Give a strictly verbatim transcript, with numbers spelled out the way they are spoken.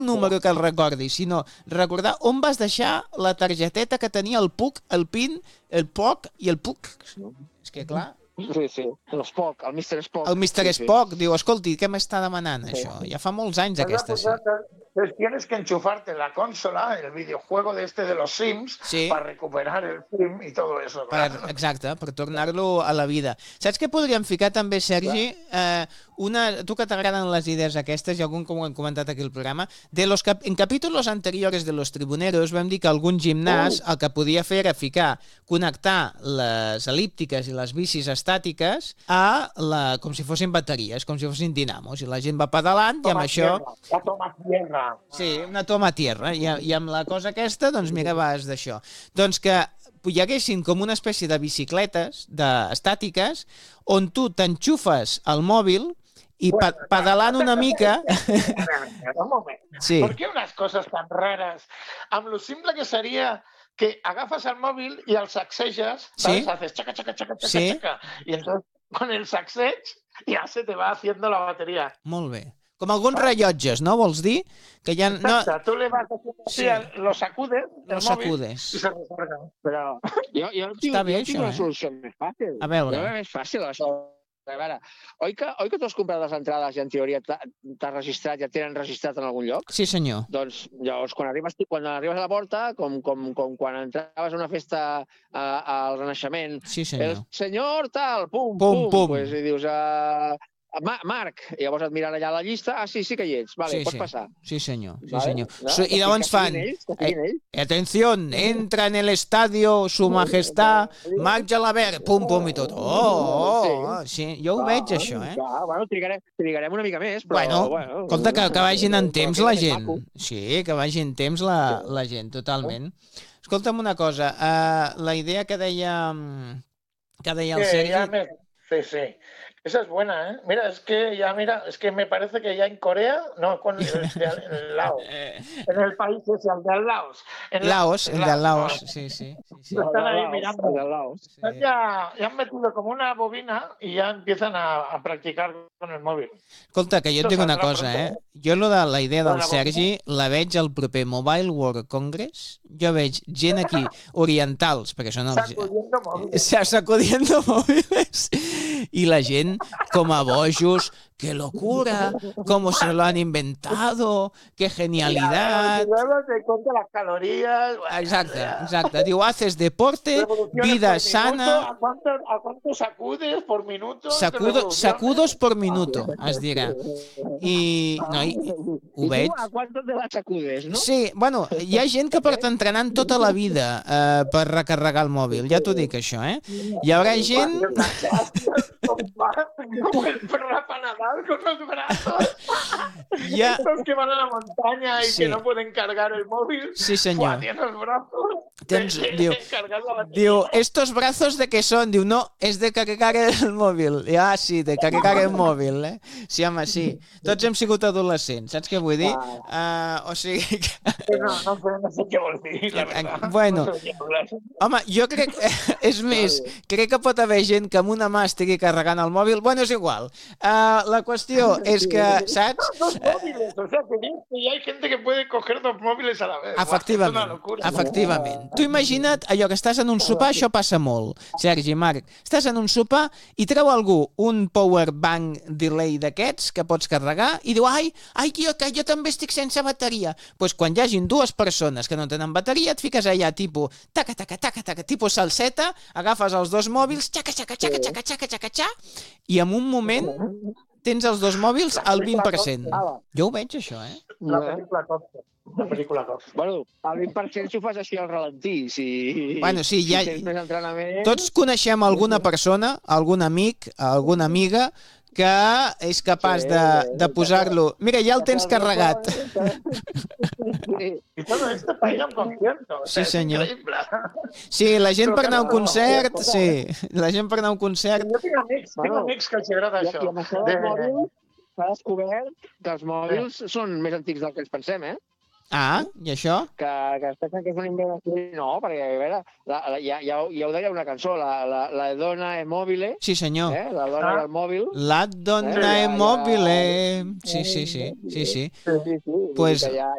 número que el recordi, sinó recordar on vas deixar la targeteta que tenia el P U C, el PIN, el P O C i el P U C. És que, clar... Sí, sí, l'Spock, el mister Spock. El mister sí, Spock sí. Diu, escolti, què m'està demanant, sí. Això? Ja fa molts anys, aquesta, sí. Pues tienes que enchufarte la consola, el videojuego de este de los Sims, sí. para recuperar el Sim y todo eso. Claro. Per, exacte, per tornar-lo a la vida. Saps què podríem ficar també, Sergi? Eh, una, tu que t'agraden les idees aquestes, i algun com ho hem comentat aquí al programa, de los cap en capítols anteriors de Los Tribuneros vam dir que algun gimnàs uh. el que podia fer era ficar, connectar les elíptiques i les bicis estàtiques a la, com si fossin bateries, com si fossin dinamos, i la gent va pedalant i amb això... La toma tierra. Sí, una toma tierra, i, i amb la cosa aquesta, doncs mira, vas d'això. Doncs que hi haguessin com una espècie de bicicletes de, estàtiques on tu t'enxufes al mòbil i bueno, pedalant una mica... Un moment. Sí. ¿Por qué unas cosas tan raras? Amb lo simple que sería que agafas el móvil y al sacsejas, ¿sabes? Sí. Haces chaca, chaca, chaca, chaca, sí. chaca, y entonces con el sacsej ya se te va haciendo la batería. Molt bé. Com alguns rellotges, no? Vols dir? Que ja no... Exacte, tu le vas haciendo así, sí. lo sacudes, el lo sacudes. i se recarga. Però jo, jo tinc, Està bé, jo tinc això, una eh? solució més fàcil. A veure. Jo més fàcil, això. A veure, oi que, oi que tu has comprat les entrades i en teoria t'has registrat, ja tenen registrat en algun lloc? Sí, senyor. Doncs llavors, quan arribes, quan arribes a la porta, com, com, com quan entraves a una festa a, al Renaixement, sí, senyor. El senyor tal, pum, pum, pum, pum. Pues, i dius... Uh, Marc, i llavors et miren allà a la llista, ah, sí, sí que hi ets, vale, sí, pots sí. passar. Sí, senyor, sí, vale? senyor. No? So, I llavors fan, ells, eh, atención, entra en el estadio su majestad, Marc Gelabert, pum, pum, i tot. Oh, oh, oh, sí, jo ho veig, això, eh? Clar, bueno, trigarem, trigarem una mica més, però... Bueno, bueno compte que, que vagin en temps la gent. Sí, que vagin en temps la, la gent, totalment. Escolta'm una cosa, uh, la idea que deia, que deia el Sergi... Ja me... Sí, sí. Esa es buena, ¿eh? Mira, es que ya, mira, es que me parece que ya en Corea, no, con el, el, el Laos, en el país ese, el de Laos. En Laos, el de Laos, sí, sí. sí, sí. Están ahí mirando. El de Laos. Sí. Ya, ya han metido como una bobina y ya empiezan a, a practicar con el móvil. Escolta, que jo et dic una cosa, eh? Jo lo de la idea del Sergi la veig al proper Mobile World Congress. Jo veig gent aquí, orientals, perquè són els... Sacudiendo móviles. Sacudiendo móviles. I la gent com a bojos, qué locura, cómo se lo han inventado, qué genialidad. Te cuenta las calorías. Exacte, exacte. Diu, haces deporte, vida sana... ¿A cuánto, ¿A cuánto sacudes por minuto? Sacudo, sacudos por minuto, es dirà. I, no, i, ho veig. I tu a quantos te la sacudes, no? Sí, bueno, hi ha gent que porta entrenant tota la vida eh, per recarregar el mòbil, ja t'ho dic, això, eh? Hi haurà gent... Como el Rafa Nadal con los brazos. Ya. Estos que van a la montaña y sí. que no pueden cargar el móvil. Sí, señor. Tiene los brazos. Tens, diu, diu, estos brazos de què són? Diu, no, és de carregar el mòbil. I, ah, sí, de carregar el mòbil, eh? Sí, home, sí. Tots hem sigut adolescents, saps què vull dir? Uh, o sigui que... No, no, no sé què vol dir, la veritat. Bueno, home, jo crec... És més, crec que pot haver gent que amb una mà estigui carregant el mòbil. Bueno, és igual. Uh, la qüestió és que, saps? Dos móviles, o sea, que hay gente que puede coger dos móviles a la vez. Efectivament, efectivament. Tu imagina't allò que estàs en un sopar, això passa molt, Sergi, Marc. Estàs en un sopar i treu algú un power bank delay d'aquests que pots carregar i diu, ai, ai, jo, que jo també estic sense bateria. Doncs pues quan hi hagin dues persones que no tenen bateria, et fiques allà, tipus, taca, taca, taca, taca, tipus salseta, agafes els dos mòbils, xaca, xaca, xaca, xaca, xaca, xaca, xaca, i en un moment tens els dos mòbils al vint per cent. Jo ho veig, això, eh? La pel·lícula Cops. La pel·lícula Cops. Bueno, al vint per cent si ho fas així al ralentí. Si, bueno, sí, si ja... tens més entrenament... Tots coneixem alguna persona, algun amic, alguna amiga, que és capaç de, de posar-lo... Mira, ja el tens carregat. I tot esto para ir a un concierto. Sí, senyor. Sí, la gent per anar a un concert, sí. La gent per anar a un concert... Jo tinc amics, tinc amics que els agrada això. I amb això dels mòbils s'ha descobert que els mòbils són més antics del que ens pensem, eh? Ah, i això? Que, que es pensen que és una invenció. No, perquè, a veure, la, la, ja, ja, ja ho deia una cançó, la, la, la dona è mobile. Sí, senyor. Eh? La dona ah. del mòbil. La donna eh? è mobile. Sí, sí, sí. sí, sí. sí, sí, sí. Pues... Ja,